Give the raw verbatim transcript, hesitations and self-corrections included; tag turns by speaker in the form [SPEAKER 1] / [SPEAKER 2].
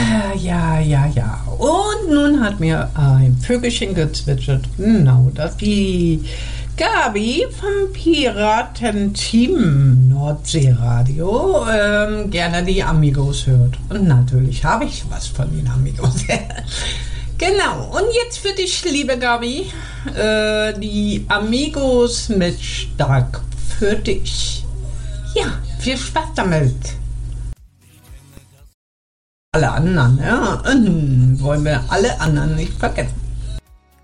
[SPEAKER 1] Äh, ja, ja, ja. Und nun hat mir ein Vögelchen gezwitschert. Genau, dass die Gabi vom Piratenteam Nordseeradio ähm, gerne die Amigos hört. Und natürlich habe ich was von den Amigos. Genau, und jetzt für dich, liebe Gabi, äh, die Amigos mit Stark für dich. Ja, viel Spaß damit. Alle anderen, ja, wollen wir alle anderen nicht vergessen.